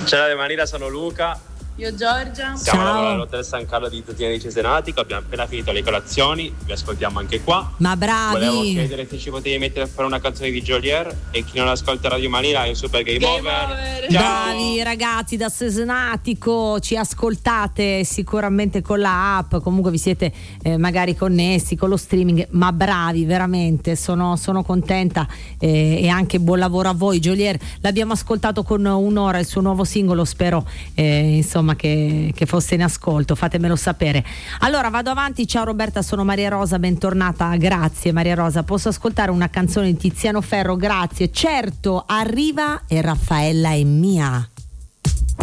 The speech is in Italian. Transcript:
Ciao Radio Manila, sono Luca. Io Giorgia. Siamo all'Hotel San Carlo di Titina di Cesenatico, abbiamo appena finito le colazioni, vi ascoltiamo anche qua. Ma bravi! Volevo chiedere se ci potevi mettere a fare una canzone di Jolier, e chi non ascolta Radio Manila è un super game over. Bravi ragazzi da Cesenatico, ci ascoltate sicuramente con la app, comunque vi siete magari connessi con lo streaming, ma bravi veramente, sono contenta e anche buon lavoro a voi. Jolier l'abbiamo ascoltato con un'ora, il suo nuovo singolo, spero insomma che fosse in ascolto, fatemelo sapere. Allora vado avanti, ciao Roberta, sono Maria Rosa, bentornata. Grazie Maria Rosa, posso ascoltare una canzone di Tiziano Ferro? Grazie, certo, arriva e Raffaella è mia.